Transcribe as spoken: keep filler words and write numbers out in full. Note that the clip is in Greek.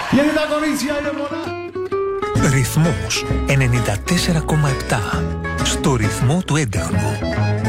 Γιατί τα κορίτσια είναι πολλά. Ρυθμός ενενήντα τέσσερα κόμμα επτά. Στο ρυθμό του έντεχνου.